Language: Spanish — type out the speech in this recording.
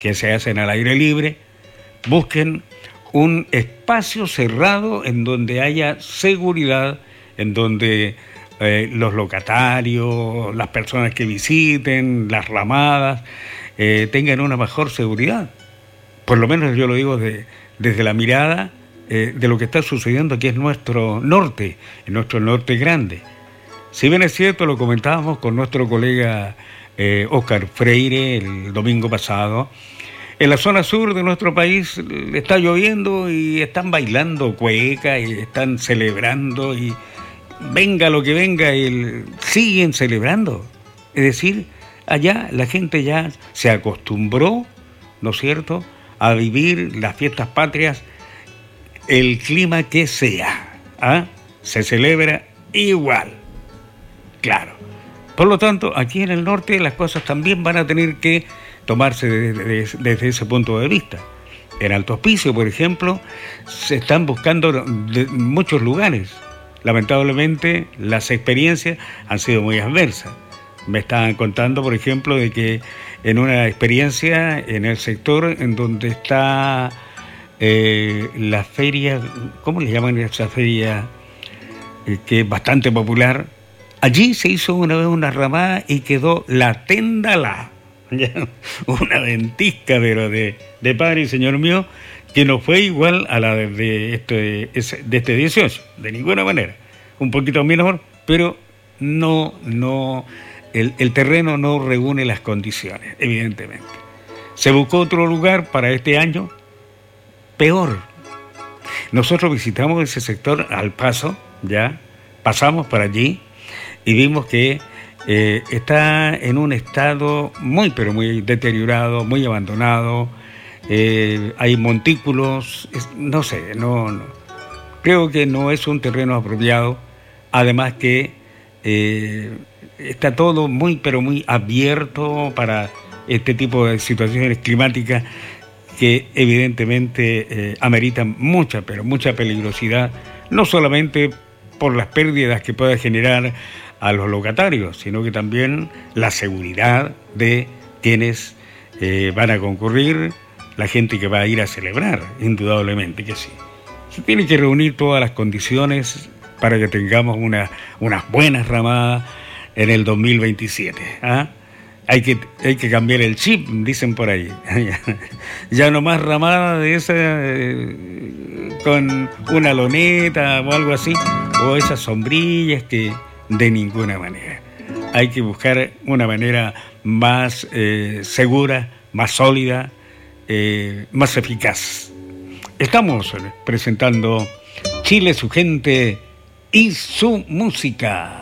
que se hacen al aire libre, busquen un espacio cerrado en donde haya seguridad, en donde los locatarios, las personas que visiten, las ramadas, tengan una mejor seguridad. Por lo menos yo lo digo desde la mirada de lo que está sucediendo aquí en nuestro norte grande. Si bien es cierto, lo comentábamos con nuestro colega Óscar Freire el domingo pasado, en la zona sur de nuestro país está lloviendo y están bailando cueca y están celebrando y venga lo que venga, siguen celebrando. Es decir, allá la gente ya se acostumbró, ¿no es cierto?, a vivir las fiestas patrias, el clima que sea, se celebra igual, claro. Por lo tanto, aquí en el norte las cosas también van a tener que tomarse desde ese punto de vista. En Alto Hospicio, por ejemplo, se están buscando muchos lugares. Lamentablemente, las experiencias han sido muy adversas. Me estaban contando, por ejemplo, de que en una experiencia en el sector en donde está la feria, ¿cómo le llaman esa feria? Que es bastante popular. Allí se hizo una vez una ramada y quedó la tenda una ventisca, pero de padre y señor mío, que no fue igual a la de este 18, de ninguna manera. Un poquito menor, pero el terreno no reúne las condiciones, evidentemente. Se buscó otro lugar para este año, peor. Nosotros visitamos ese sector al paso, ya, pasamos por allí y vimos que está en un estado muy, pero muy deteriorado, muy abandonado. Hay montículos, no sé, no. Creo que no es un terreno apropiado. Además que está todo muy, pero muy abierto para este tipo de situaciones climáticas que evidentemente ameritan mucha, pero mucha peligrosidad, no solamente por las pérdidas que pueda generar a los locatarios, sino que también la seguridad de quienes van a concurrir, la gente que va a ir a celebrar, indudablemente que sí. Se tienen que reunir todas las condiciones para que tengamos unas buenas ramadas en el 2027. Hay que cambiar el chip, dicen por ahí. Ya no más ramada de esa con una loneta o algo así, o esas sombrillas que de ninguna manera. Hay que buscar una manera más segura, más sólida, más eficaz. Estamos presentando Chile, su gente y su música.